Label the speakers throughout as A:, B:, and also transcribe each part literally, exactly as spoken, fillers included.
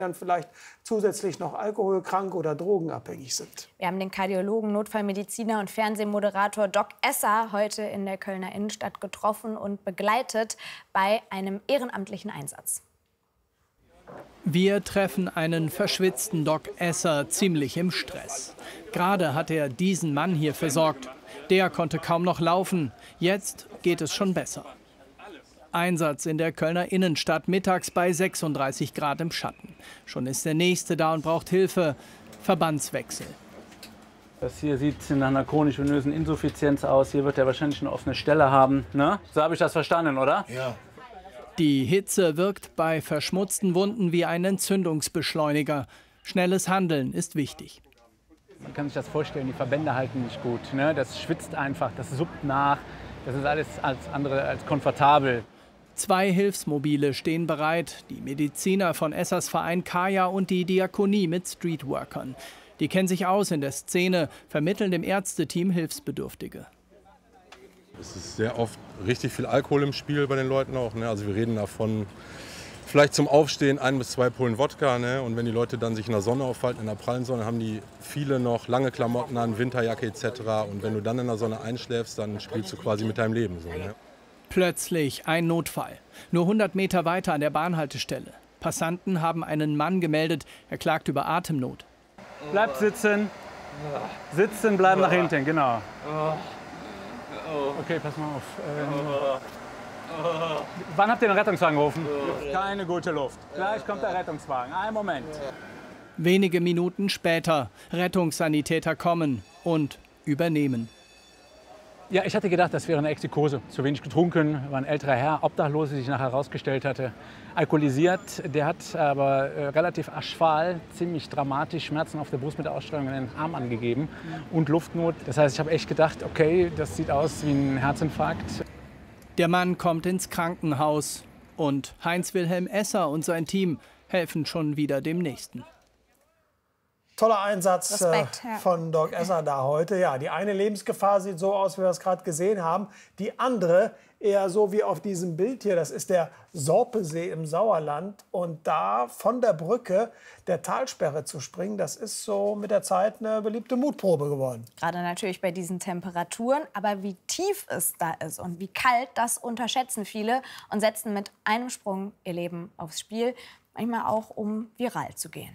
A: dann vielleicht zusätzlich noch alkoholkrank oder drogenabhängig sind.
B: Wir haben den Kardiologen, Notfallmediziner und Fernsehmoderator Doc Esser heute in der Kölner Innenstadt getroffen und begleitet bei einem ehrenamtlichen Einsatz.
C: Wir treffen einen verschwitzten Doc Esser ziemlich im Stress. Gerade hat er diesen Mann hier versorgt. Der konnte kaum noch laufen. Jetzt geht es schon besser. Einsatz in der Kölner Innenstadt, mittags bei sechsunddreißig Grad im Schatten. Schon ist der Nächste da und braucht Hilfe. Verbandswechsel.
D: Das hier sieht nach einer chronisch-venösen Insuffizienz aus. Hier wird er wahrscheinlich eine offene Stelle haben. Ne? So habe ich das verstanden, oder?
E: Ja.
C: Die Hitze wirkt bei verschmutzten Wunden wie ein Entzündungsbeschleuniger. Schnelles Handeln ist wichtig.
D: Man kann sich das vorstellen, die Verbände halten nicht gut. Ne? Das schwitzt einfach, das suppt nach. Das ist alles als andere als komfortabel.
C: Zwei Hilfsmobile stehen bereit. Die Mediziner von Essers Verein Kaya und die Diakonie mit Streetworkern. Die kennen sich aus in der Szene, vermitteln dem Ärzteteam Hilfsbedürftige.
E: Es ist sehr oft richtig viel Alkohol im Spiel bei den Leuten auch. Ne? Also wir reden davon, vielleicht zum Aufstehen ein bis zwei Pullen Wodka. Ne? Und wenn die Leute dann sich in der Sonne aufhalten, in der prallen Sonne, haben die viele noch lange Klamotten an, Winterjacke et cetera. Und wenn du dann in der Sonne einschläfst, dann spielst du quasi mit deinem Leben. So, ne?
C: Plötzlich ein Notfall. Nur hundert Meter weiter an der Bahnhaltestelle. Passanten haben einen Mann gemeldet. Er klagt über Atemnot.
D: Bleibt sitzen. Sitzen, bleiben nach hinten, genau. Okay, pass mal auf. Ähm, wann habt ihr den Rettungswagen gerufen? Keine gute Luft. Gleich kommt der Rettungswagen. Einen Moment.
C: Wenige Minuten später. Rettungssanitäter kommen und übernehmen.
D: Ja, ich hatte gedacht, das wäre eine Exikose. Zu wenig getrunken, war ein älterer Herr, Obdachloser, sich nachher herausgestellt hatte. Alkoholisiert, der hat aber äh, relativ aschfahl, ziemlich dramatisch Schmerzen auf der Brust mit der Ausstrahlung in den Arm angegeben und Luftnot. Das heißt, ich habe echt gedacht, okay, das sieht aus wie ein Herzinfarkt.
C: Der Mann kommt ins Krankenhaus und Heinz-Wilhelm Esser und sein Team helfen schon wieder dem Nächsten.
A: Toller Einsatz
B: Respekt,
A: äh,
B: ja.
A: von Doc Esser da heute. Ja, die eine Lebensgefahr sieht so aus, wie wir es gerade gesehen haben. Die andere eher so wie auf diesem Bild hier. Das ist der Sorpesee im Sauerland. Und da von der Brücke der Talsperre zu springen, das ist so mit der Zeit eine beliebte Mutprobe geworden.
B: Gerade natürlich bei diesen Temperaturen. Aber wie tief es da ist und wie kalt, das unterschätzen viele und setzen mit einem Sprung ihr Leben aufs Spiel. Manchmal auch, um viral zu gehen.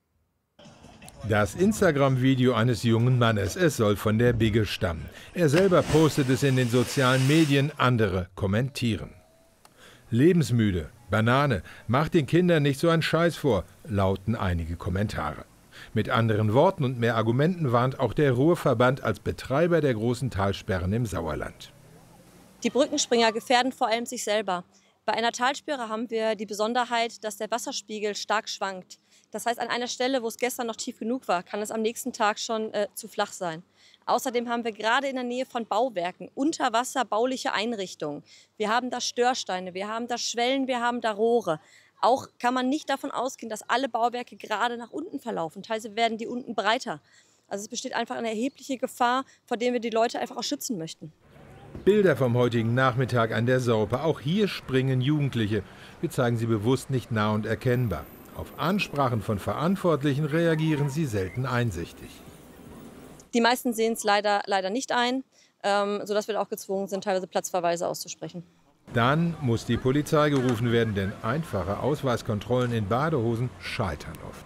F: Das Instagram-Video eines jungen Mannes, es soll von der Bigge stammen. Er selber postet es in den sozialen Medien, andere kommentieren. Lebensmüde, Banane, macht den Kindern nicht so einen Scheiß vor, lauten einige Kommentare. Mit anderen Worten und mehr Argumenten warnt auch der Ruhrverband als Betreiber der großen Talsperren im Sauerland.
G: Die Brückenspringer gefährden vor allem sich selber. Bei einer Talsperre haben wir die Besonderheit, dass der Wasserspiegel stark schwankt. Das heißt, an einer Stelle, wo es gestern noch tief genug war, kann es am nächsten Tag schon äh, zu flach sein. Außerdem haben wir gerade in der Nähe von Bauwerken unter Wasser bauliche Einrichtungen. Wir haben da Störsteine, wir haben da Schwellen, wir haben da Rohre. Auch kann man nicht davon ausgehen, dass alle Bauwerke gerade nach unten verlaufen. Teilweise werden die unten breiter. Also es besteht einfach eine erhebliche Gefahr, vor der wir die Leute einfach auch schützen möchten.
F: Bilder vom heutigen Nachmittag an der Sorpe. Auch hier springen Jugendliche. Wir zeigen sie bewusst nicht nah und erkennbar. Auf Ansprachen von Verantwortlichen reagieren sie selten einsichtig.
G: Die meisten sehen es leider, leider nicht ein, ähm, sodass wir auch gezwungen sind, teilweise Platzverweise auszusprechen.
F: Dann muss die Polizei gerufen werden, denn einfache Ausweiskontrollen in Badehosen scheitern oft.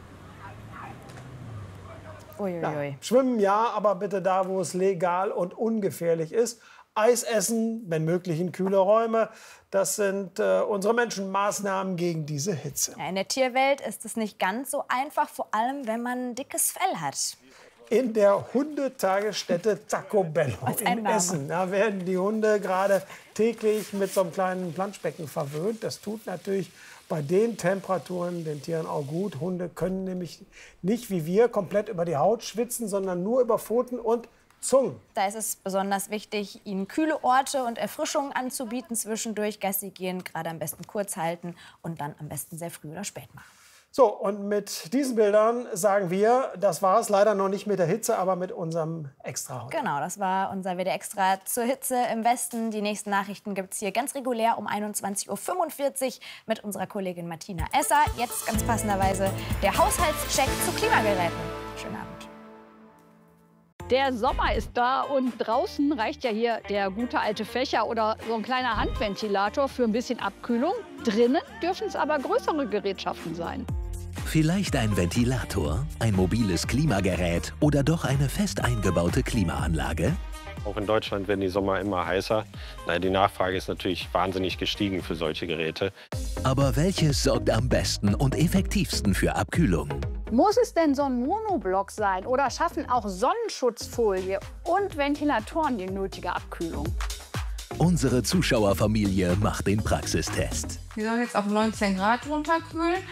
B: Uiuiui.
A: Ja, schwimmen ja, aber bitte da, wo es legal und ungefährlich ist. Eis essen, wenn möglich in kühle Räume. Das sind äh, unsere Menschenmaßnahmen gegen diese Hitze.
B: Ja, in der Tierwelt ist es nicht ganz so einfach, vor allem wenn man ein dickes Fell hat.
A: In der Hundetagesstätte Taco Bello in Essen, da werden die Hunde gerade täglich mit so einem kleinen Planschbecken verwöhnt. Das tut natürlich bei den Temperaturen den Tieren auch gut. Hunde können nämlich nicht wie wir komplett über die Haut schwitzen, sondern nur über Pfoten und Zungen.
B: Da ist es besonders wichtig, ihnen kühle Orte und Erfrischungen anzubieten zwischendurch. Gassi gehen, gerade am besten kurz halten und dann am besten sehr früh oder spät machen.
A: So, und mit diesen Bildern sagen wir, das war es leider noch nicht mit der Hitze, aber mit unserem Extra heute.
B: Genau, das war unser W D Extra zur Hitze im Westen. Die nächsten Nachrichten gibt es hier ganz regulär um einundzwanzig Uhr fünfundvierzig mit unserer Kollegin Martina Esser. Jetzt ganz passenderweise der Haushaltscheck zu Klimageräten. Schönen Abend.
H: Der Sommer ist da und draußen reicht ja hier der gute alte Fächer oder so ein kleiner Handventilator für ein bisschen Abkühlung. Drinnen dürfen es aber größere Gerätschaften sein.
I: Vielleicht ein Ventilator, ein mobiles Klimagerät oder doch eine fest eingebaute Klimaanlage?
J: Auch in Deutschland werden die Sommer immer heißer. Die Nachfrage ist natürlich wahnsinnig gestiegen für solche Geräte.
I: Aber welches sorgt am besten und effektivsten für Abkühlung?
H: Muss es denn so ein Monoblock sein oder schaffen auch Sonnenschutzfolie und Ventilatoren die nötige Abkühlung?
I: Unsere Zuschauerfamilie macht den Praxistest.
K: Wir sollen jetzt auf neunzehn Grad runterkühlen.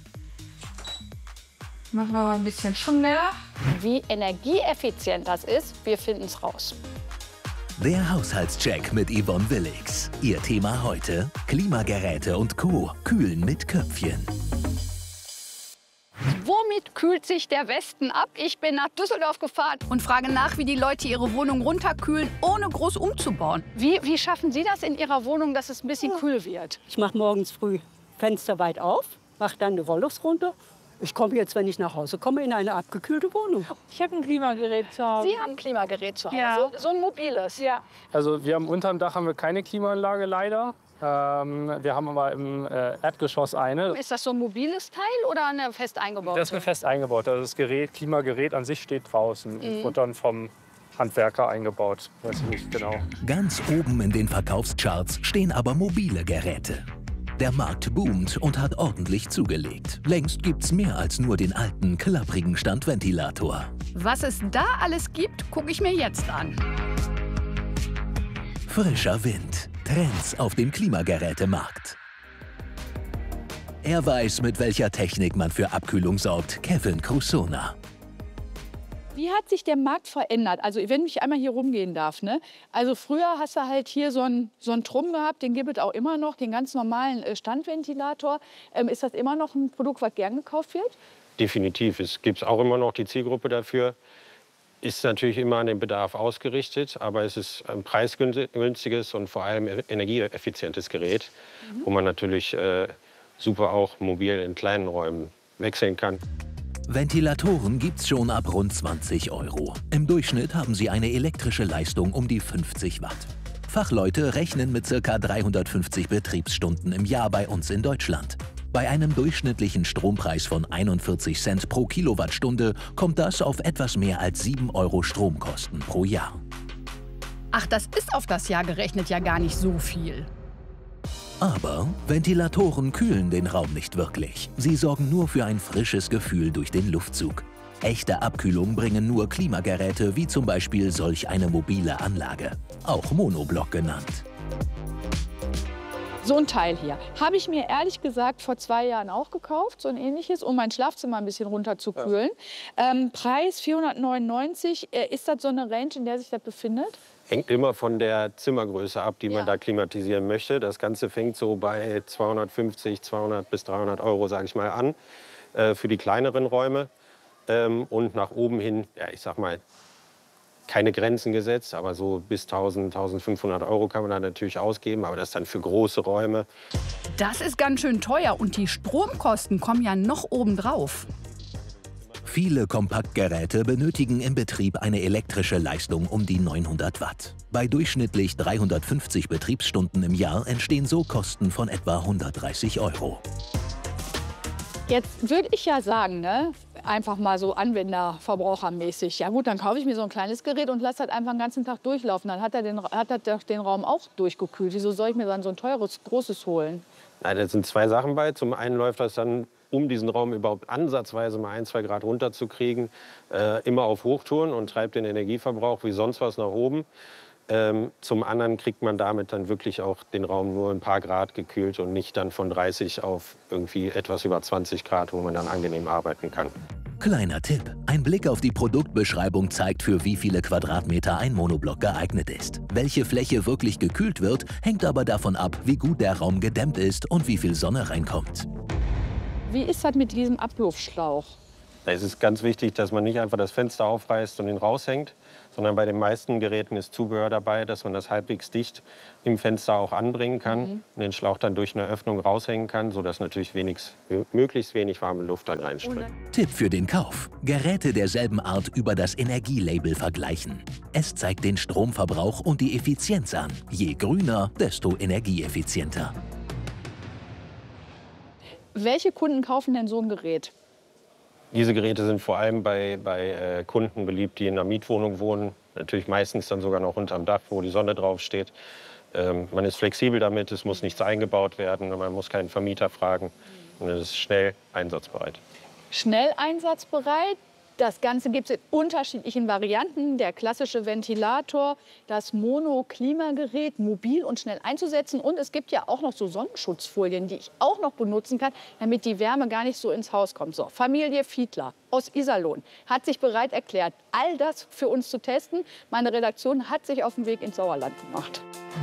K: Machen wir mal ein bisschen schneller.
H: Wie energieeffizient das ist, wir finden es raus.
I: Der Haushaltscheck mit Yvonne Willix. Ihr Thema heute: Klimageräte und Co. Kühlen mit Köpfchen.
H: Womit kühlt sich der Westen ab? Ich bin nach Düsseldorf gefahren
L: und frage nach, wie die Leute ihre Wohnung runterkühlen, ohne groß umzubauen.
H: Wie, wie schaffen Sie das in Ihrer Wohnung, dass es ein bisschen kühl wird?
M: Ich mache morgens früh Fenster weit auf, mache dann eine Wollluft runter. Ich komme jetzt, wenn ich nach Hause komme, in eine abgekühlte Wohnung.
K: Ich habe ein Klimagerät zu Hause.
H: Sie haben ein Klimagerät zu Hause?
K: Ja.
H: So, so ein mobiles?
K: Ja.
N: Also wir haben unterm Dach haben wir keine Klimaanlage leider. Ähm, wir haben aber im äh, Erdgeschoss eine.
H: Ist das so ein mobiles Teil oder eine fest eingebaute?
N: Das ist eine fest eingebaut. Also das Gerät, Klimagerät an sich steht draußen mhm. und wird dann vom Handwerker eingebaut. Weiß ich nicht genau.
I: Ganz oben in den Verkaufscharts stehen aber mobile Geräte. Der Markt boomt und hat ordentlich zugelegt. Längst gibt's mehr als nur den alten, klapprigen Standventilator.
L: Was es da alles gibt, gucke ich mir jetzt an.
I: Frischer Wind. Trends auf dem Klimagerätemarkt. Er weiß, mit welcher Technik man für Abkühlung sorgt. Kevin Crusona.
O: Wie hat sich der Markt verändert? Also wenn ich einmal hier rumgehen darf, ne? Also früher hast du halt hier so einen, so einen Trumm gehabt, den gibt es auch immer noch, den ganz normalen Standventilator. Ähm, ist das immer noch ein Produkt, was gern gekauft wird?
J: Definitiv. Es gibt auch immer noch die Zielgruppe dafür. Ist natürlich immer an den Bedarf ausgerichtet, aber es ist ein preisgünstiges und vor allem energieeffizientes Gerät, mhm. wo man natürlich äh, super auch mobil in kleinen Räumen wechseln kann.
I: Ventilatoren gibt's schon ab rund zwanzig Euro. Im Durchschnitt haben sie eine elektrische Leistung um die fünfzig Watt. Fachleute rechnen mit ca. dreihundertfünfzig Betriebsstunden im Jahr bei uns in Deutschland. Bei einem durchschnittlichen Strompreis von einundvierzig Cent pro Kilowattstunde kommt das auf etwas mehr als sieben Euro Stromkosten pro Jahr.
L: Ach, das ist auf das Jahr gerechnet ja gar nicht so viel.
I: Aber Ventilatoren kühlen den Raum nicht wirklich. Sie sorgen nur für ein frisches Gefühl durch den Luftzug. Echte Abkühlung bringen nur Klimageräte wie zum Beispiel solch eine mobile Anlage, auch Monoblock genannt.
O: So ein Teil hier habe ich mir ehrlich gesagt vor zwei Jahren auch gekauft, so ein ähnliches, um mein Schlafzimmer ein bisschen runterzukühlen. Ja. Ähm, Preis vierhundertneunundneunzig. Äh, ist das so eine Range, in der sich das befindet?
J: Hängt immer von der Zimmergröße ab, die man ja. da klimatisieren möchte. Das Ganze fängt so bei zweihundertfünfzig, zweihundert bis dreihundert Euro, sage ich mal, an, äh, für die kleineren Räume. Ähm, und nach oben hin, ja, ich sag mal, keine Grenzen gesetzt, aber so bis tausend, tausendfünfhundert Euro kann man da natürlich ausgeben, aber das dann für große Räume.
L: Das ist ganz schön teuer und die Stromkosten kommen ja noch obendrauf.
I: Viele Kompaktgeräte benötigen im Betrieb eine elektrische Leistung um die neunhundert Watt. Bei durchschnittlich dreihundertfünfzig Betriebsstunden im Jahr entstehen so Kosten von etwa hundertdreißig Euro.
O: Jetzt würde ich ja sagen, ne, einfach mal so anwenderverbrauchermäßig. Ja gut, dann kaufe ich mir so ein kleines Gerät und lasse das einfach den ganzen Tag durchlaufen. Dann hat er den, hat er den Raum auch durchgekühlt. Wieso soll ich mir dann so ein teures, großes holen?
J: Na, da sind zwei Sachen bei. Zum einen läuft das dann, um diesen Raum überhaupt ansatzweise mal ein, zwei Grad runterzukriegen, äh, immer auf Hochtouren und treibt den Energieverbrauch wie sonst was nach oben. Ähm, zum anderen kriegt man damit dann wirklich auch den Raum nur ein paar Grad gekühlt und nicht dann von dreißig auf irgendwie etwas über zwanzig Grad, wo man dann angenehm arbeiten kann.
I: Kleiner Tipp: Ein Blick auf die Produktbeschreibung zeigt, für wie viele Quadratmeter ein Monoblock geeignet ist. Welche Fläche wirklich gekühlt wird, hängt aber davon ab, wie gut der Raum gedämmt ist und wie viel Sonne reinkommt.
O: Wie ist das mit diesem Abluftschlauch?
J: Es ist ganz wichtig, dass man nicht einfach das Fenster aufreißt und ihn raushängt, sondern bei den meisten Geräten ist Zubehör dabei, dass man das halbwegs dicht im Fenster auch anbringen kann mhm. und den Schlauch dann durch eine Öffnung raushängen kann, sodass natürlich wenig, möglichst wenig warme Luft dann reinströmt.
I: Tipp für den Kauf: Geräte derselben Art über das Energielabel vergleichen. Es zeigt den Stromverbrauch und die Effizienz an. Je grüner, desto energieeffizienter.
O: Welche Kunden kaufen denn so ein Gerät?
J: Diese Geräte sind vor allem bei, bei äh, Kunden beliebt, die in einer Mietwohnung wohnen. Natürlich meistens dann sogar noch unterm Dach, wo die Sonne drauf steht. Ähm, man ist flexibel damit, es muss nichts eingebaut werden, man muss keinen Vermieter fragen. Und es ist schnell einsatzbereit.
O: Schnell einsatzbereit. Das Ganze gibt es in unterschiedlichen Varianten. Der klassische Ventilator, das Mono-Klimagerät, mobil und schnell einzusetzen. Und es gibt ja auch noch so Sonnenschutzfolien, die ich auch noch benutzen kann, damit die Wärme gar nicht so ins Haus kommt. So, Familie Fiedler aus Iserlohn hat sich bereit erklärt, all das für uns zu testen. Meine Redaktion hat sich auf den Weg ins Sauerland gemacht.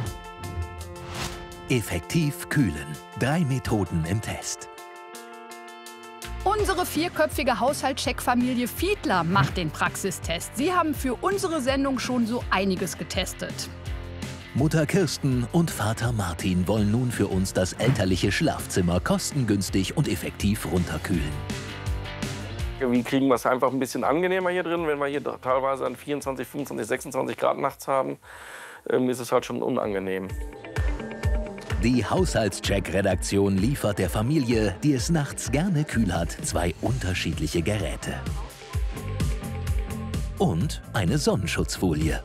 I: Effektiv kühlen. Drei Methoden im Test.
L: Unsere vierköpfige Haushaltscheck-Familie Fiedler macht den Praxistest. Sie haben für unsere Sendung schon so einiges getestet.
I: Mutter Kirsten und Vater Martin wollen nun für uns das elterliche Schlafzimmer kostengünstig und effektiv runterkühlen.
P: Wie kriegen wir es einfach ein bisschen angenehmer hier drin? Wenn wir hier teilweise an vierundzwanzig, fünfundzwanzig, sechsundzwanzig Grad nachts haben, ist es halt schon unangenehm.
I: Die Haushaltscheck-Redaktion liefert der Familie, die es nachts gerne kühl hat, zwei unterschiedliche Geräte. Und eine Sonnenschutzfolie.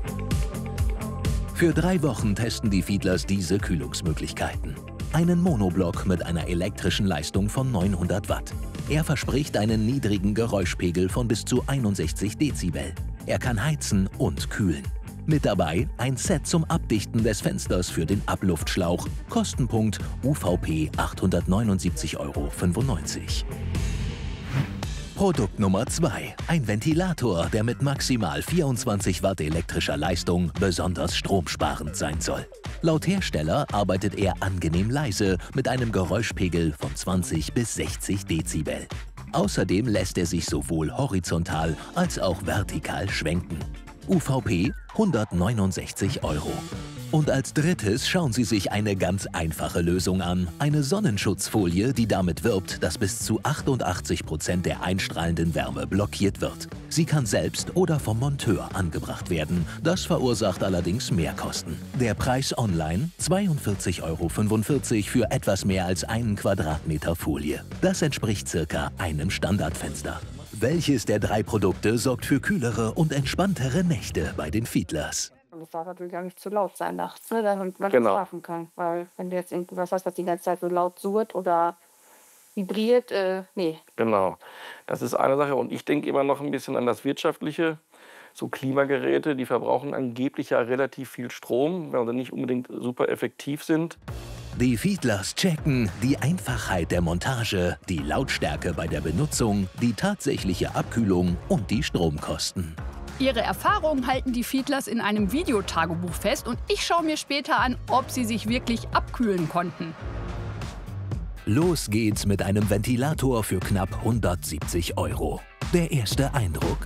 I: Für drei Wochen testen die Fiedlers diese Kühlungsmöglichkeiten. Einen Monoblock mit einer elektrischen Leistung von neunhundert Watt. Er verspricht einen niedrigen Geräuschpegel von bis zu einundsechzig Dezibel. Er kann heizen und kühlen. Mit dabei ein Set zum Abdichten des Fensters für den Abluftschlauch. Kostenpunkt U V P achthundertneunundsiebzig Euro fünfundneunzig. Produkt Nummer zwei. Ein Ventilator, der mit maximal vierundzwanzig Watt elektrischer Leistung besonders stromsparend sein soll. Laut Hersteller arbeitet er angenehm leise mit einem Geräuschpegel von zwanzig bis sechzig Dezibel. Außerdem lässt er sich sowohl horizontal als auch vertikal schwenken. U V P hundertneunundsechzig Euro. Und als drittes schauen Sie sich eine ganz einfache Lösung an. Eine Sonnenschutzfolie, die damit wirbt, dass bis zu achtundachtzig Prozent der einstrahlenden Wärme blockiert wird. Sie kann selbst oder vom Monteur angebracht werden. Das verursacht allerdings Mehrkosten. Der Preis online zweiundvierzig Euro fünfundvierzig für etwas mehr als einen Quadratmeter Folie. Das entspricht circa einem Standardfenster. Welches der drei Produkte sorgt für kühlere und entspanntere Nächte bei den Fiedlers?
K: Es darf natürlich auch nicht zu laut sein nachts, ne, damit man
P: genau.
K: schlafen kann. Weil wenn du jetzt irgendwas hast, was die ganze Zeit so laut surrt oder vibriert, äh, nee.
P: Genau, das ist eine Sache. Und ich denke immer noch ein bisschen an das Wirtschaftliche. So Klimageräte, die verbrauchen angeblich ja relativ viel Strom, weil sie nicht unbedingt super effektiv sind.
I: Die Fiedlers checken die Einfachheit der Montage, die Lautstärke bei der Benutzung, die tatsächliche Abkühlung und die Stromkosten.
L: Ihre Erfahrungen halten die Fiedlers in einem Videotagebuch fest und ich schaue mir später an, ob sie sich wirklich abkühlen konnten.
I: Los geht's mit einem Ventilator für knapp hundertsiebzig Euro. Der erste Eindruck.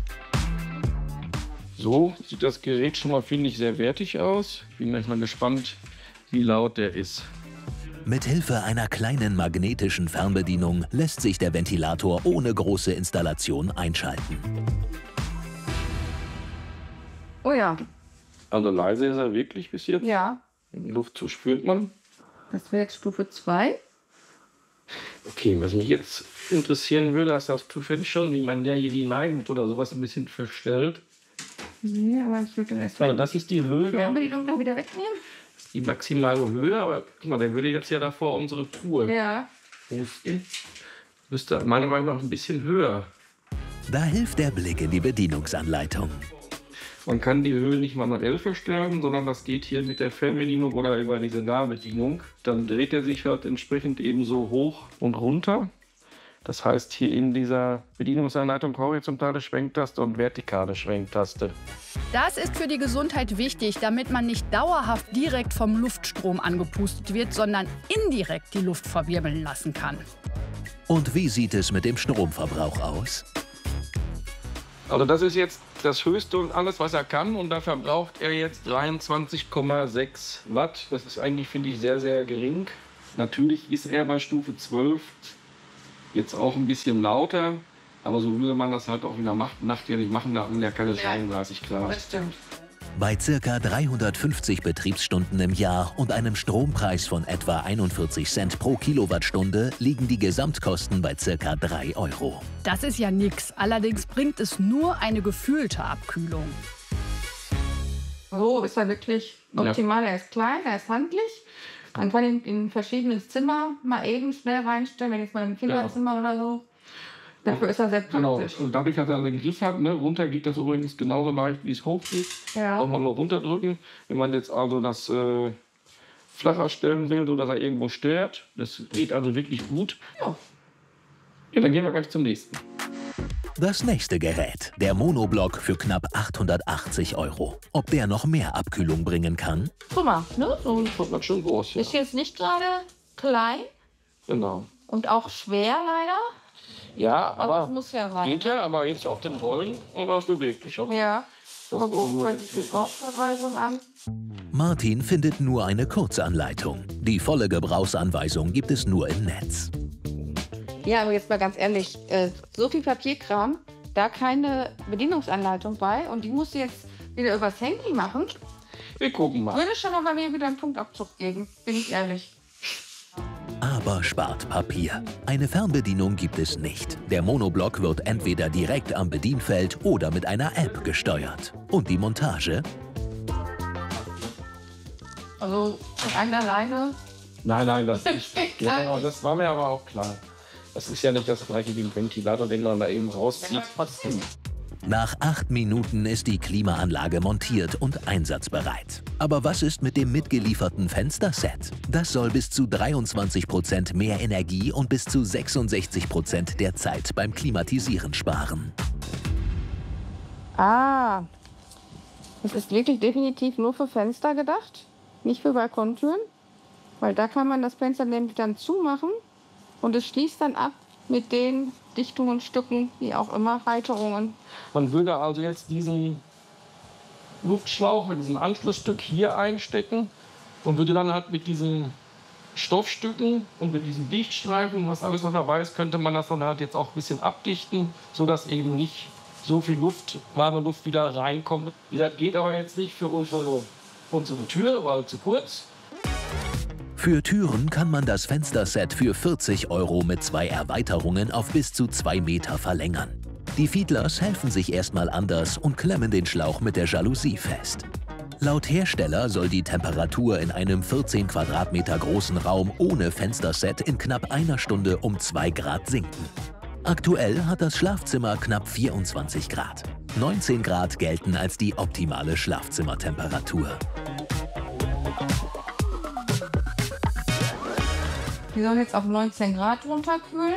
Q: So sieht das Gerät schon mal, finde ich, sehr wertig aus. Ich bin gleich mal gespannt, wie laut der ist.
I: Mithilfe einer kleinen magnetischen Fernbedienung lässt sich der Ventilator ohne große Installation einschalten.
K: Oh ja.
Q: Also leise ist er wirklich bis jetzt?
K: Ja.
Q: Luftzug spürt man.
K: Das wäre jetzt Stufe zwei.
Q: Okay, was mich jetzt interessieren würde, hast du das zufällig schon, wie man der hier die Neigung oder sowas ein bisschen verstellt?
K: Nee, aber ich würde erst
Q: Also das ist die Höhe.
K: Die Fernbedienung da wieder wegnehmen?
Q: Die maximale Höhe, aber guck mal, der würde jetzt ja davor unsere Truhe
K: ja.
Q: hochgehen. Müsste meiner Meinung nach ein bisschen höher.
I: Da hilft der Blick in die Bedienungsanleitung.
Q: Man kann die Höhe nicht manuell verstellen, sondern das geht hier mit der Fernbedienung oder über diese Nahbedienung. Dann dreht er sich halt entsprechend eben so hoch und runter. Das heißt, hier in dieser Bedienungsanleitung horizontale Schwenktaste und vertikale Schwenktaste.
L: Das ist für die Gesundheit wichtig, damit man nicht dauerhaft direkt vom Luftstrom angepustet wird, sondern indirekt die Luft verwirbeln lassen kann.
I: Und wie sieht es mit dem Stromverbrauch aus?
Q: Also das ist jetzt das Höchste und alles, was er kann. Und da verbraucht er jetzt dreiundzwanzig Komma sechs Watt. Das ist eigentlich, finde ich, sehr, sehr gering. Natürlich ist er bei Stufe zwölf jetzt auch ein bisschen lauter. Aber so würde man das halt auch wieder nachträglich machen, da haben wir keine dreiunddreißig Grad.
G: Das stimmt.
I: Bei ca. dreihundertfünfzig Betriebsstunden im Jahr und einem Strompreis von etwa einundvierzig Cent pro Kilowattstunde liegen die Gesamtkosten bei ca. drei Euro.
L: Das ist ja nix. Allerdings bringt es nur eine gefühlte Abkühlung.
K: So ist er wirklich optimal. Er ist klein, er ist handlich. Man kann ihn in ein verschiedenes Zimmer mal eben schnell reinstellen, wenn jetzt mal im Kinderzimmer oder so. Dafür ist er sehr praktisch.
Q: Genau. Und dadurch, dass er den Griff hat, ne, runter geht das übrigens genauso leicht, wie es hoch geht.
K: Ja.
Q: Auch mal nur runterdrücken. Wenn man jetzt also das äh, flacher stellen will, so dass er irgendwo stört, das geht also wirklich gut. Ja. Ja, dann gehen wir gleich zum nächsten.
I: Das nächste Gerät, der Monoblock für knapp achthundertachtzig Euro. Ob der noch mehr Abkühlung bringen kann?
K: Guck mal, ne? So
Q: ist schon groß. Ja.
K: Ist jetzt nicht gerade klein.
Q: Genau.
K: Und auch schwer leider.
Q: Ja, aber,
K: aber muss ja rein.
Q: Geht ja, aber jetzt auf den Rollen und was beweglich.
K: Ja. Aber gucken wir die Gebrauchsanweisung an.
I: Martin findet nur eine Kurzanleitung. Die volle Gebrauchsanweisung gibt es nur im Netz.
K: Ja, aber jetzt mal ganz ehrlich, äh, so viel Papierkram, da keine Bedienungsanleitung bei und die musst du jetzt wieder übers Handy machen.
Q: Wir gucken mal.
K: Würde schon noch mal mir wieder einen Punktabzug geben, bin ich ehrlich.
I: Aber spart Papier. Eine Fernbedienung gibt es nicht. Der Monoblock wird entweder direkt am Bedienfeld oder mit einer App gesteuert. Und die Montage?
K: Also von einer alleine?
Q: Nein, nein, das, ist, ja, das war mir aber auch klar. Das ist ja nicht das gleiche wie ein Ventilator, den man da eben rauszieht.
I: Nach acht Minuten ist die Klimaanlage montiert und einsatzbereit. Aber was ist mit dem mitgelieferten Fensterset? Das soll bis zu dreiundzwanzig Prozent mehr Energie und bis zu sechsundsechzig Prozent der Zeit beim Klimatisieren sparen.
K: Ah, das ist wirklich definitiv nur für Fenster gedacht, nicht für Balkontüren. Weil da kann man das Fenster nämlich dann zumachen und es schließt dann ab mit den Dichtungen, Stücken, wie auch immer, Halterungen.
Q: Man würde also jetzt diesen Luftschlauch mit diesem Anschlussstück hier einstecken und würde dann halt mit diesen Stoffstücken und mit diesen Dichtstreifen, was alles noch dabei ist, könnte man das dann halt jetzt auch ein bisschen abdichten, sodass eben nicht so viel Luft, warme Luft wieder reinkommt. Wie gesagt, geht aber jetzt nicht für unsere, unsere Tür, weil zu kurz.
I: Für Türen kann man das Fensterset für vierzig Euro mit zwei Erweiterungen auf bis zu zwei Meter verlängern. Die Fiedlers helfen sich erstmal anders und klemmen den Schlauch mit der Jalousie fest. Laut Hersteller soll die Temperatur in einem vierzehn Quadratmeter großen Raum ohne Fensterset in knapp einer Stunde um zwei Grad sinken. Aktuell hat das Schlafzimmer knapp vierundzwanzig Grad. neunzehn Grad gelten als die optimale Schlafzimmertemperatur.
K: Die soll jetzt auf neunzehn Grad runterkühlen.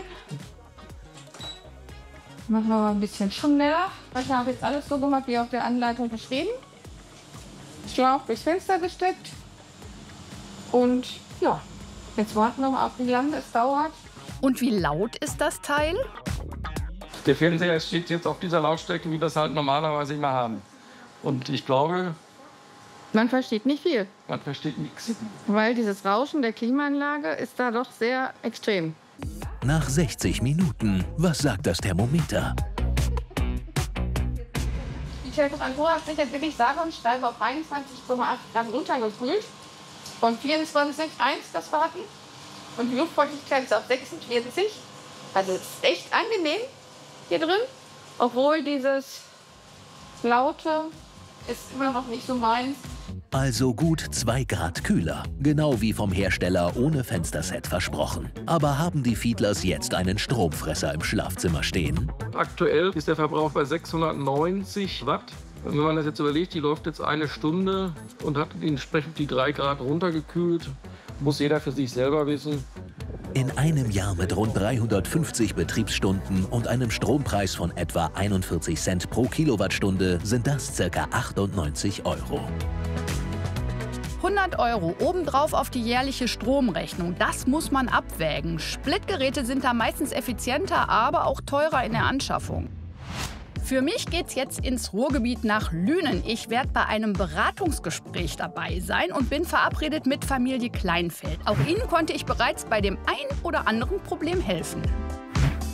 K: Machen wir mal ein bisschen schneller. Ich habe jetzt alles so gemacht, wie auf der Anleitung beschrieben. Schlauch durchs Fenster gesteckt. Und ja, jetzt warten wir mal, wie lange es dauert.
L: Und wie laut ist das Teil?
Q: Der Fernseher steht jetzt auf dieser Lautstärke, wie wir das halt normalerweise immer haben. Und ich glaube,
K: man versteht nicht viel.
Q: Man versteht nichts.
K: Weil dieses Rauschen der Klimaanlage ist da doch sehr extrem.
I: Nach sechzig Minuten, was sagt das Thermometer?
K: Die Temperatur hat sich jetzt wirklich sage und schreibe auf einundzwanzig Komma acht Grad runtergekühlt. Von vierundzwanzig Komma eins das Warten. Und die Luftfeuchtigkeit ist auf sechsundvierzig. Also es ist echt angenehm hier drin. Obwohl dieses Laute ist immer noch nicht so meins.
I: Also gut zwei Grad kühler. Genau wie vom Hersteller ohne Fensterset versprochen. Aber haben die Fiedlers jetzt einen Stromfresser im Schlafzimmer stehen?
Q: Aktuell ist der Verbrauch bei sechshundertneunzig Watt. Wenn man das jetzt überlegt, die läuft jetzt eine Stunde und hat entsprechend die drei Grad runtergekühlt, muss jeder für sich selber wissen.
I: In einem Jahr mit rund dreihundertfünfzig Betriebsstunden und einem Strompreis von etwa einundvierzig Cent pro Kilowattstunde sind das ca. achtundneunzig Euro.
L: hundert Euro obendrauf auf die jährliche Stromrechnung, das muss man abwägen. Splitgeräte sind da meistens effizienter, aber auch teurer in der Anschaffung. Für mich geht's jetzt ins Ruhrgebiet nach Lünen. Ich werde bei einem Beratungsgespräch dabei sein und bin verabredet mit Familie Kleinfeld. Auch ihnen konnte ich bereits bei dem ein oder anderen Problem helfen.